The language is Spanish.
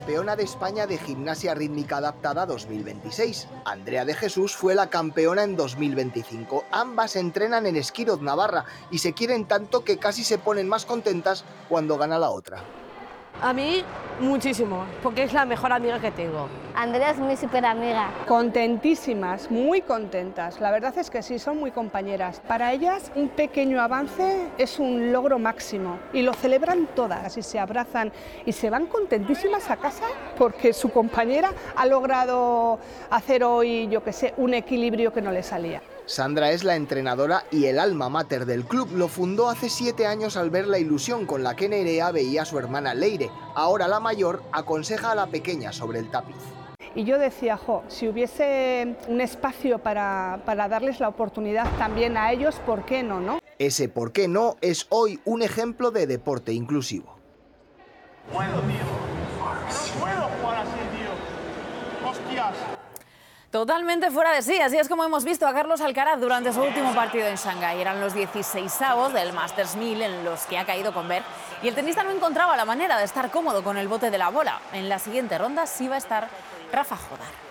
Campeona de España de Gimnasia Rítmica Adaptada 2026. Andrea de Jesús fue la campeona en 2025. Ambas entrenan en Esquiroz, Navarra, y se quieren tanto que casi se ponen más contentas cuando gana la otra. A mí, muchísimo, porque es la mejor amiga que tengo. Andrea es mi súper amiga. Contentísimas, muy contentas. La verdad es que sí, son muy compañeras. Para ellas, un pequeño avance es un logro máximo y lo celebran todas y se abrazan y se van contentísimas a casa porque su compañera ha logrado hacer hoy, yo qué sé, un equilibrio que no le salía. Sandra es la entrenadora y el alma mater del club. Lo fundó hace 7 años al ver la ilusión con la que Nerea veía a su hermana Leire. Ahora la mayor aconseja a la pequeña sobre el tapiz. Y yo decía, si hubiese un espacio para darles la oportunidad también a ellos, ¿por qué no, no? Ese por qué no es hoy un ejemplo de deporte inclusivo. Bueno, tío, no puedo jugar así, tío. Hostias. Totalmente fuera de sí, así es como hemos visto a Carlos Alcaraz durante su último partido en Shanghái. Eran los 16avos del Masters 1000 en los que ha caído con Berg y el tenista no encontraba la manera de estar cómodo con el bote de la bola. En la siguiente ronda sí va a estar Rafa Jodar.